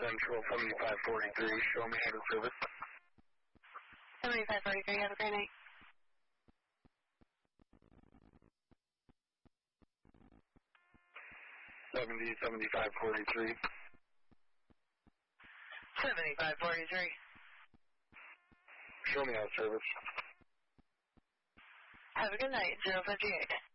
Central 7543, show me how to service. 7543, have a great night. '70 7543. 7543. Show me how to service. Have a good night, 058.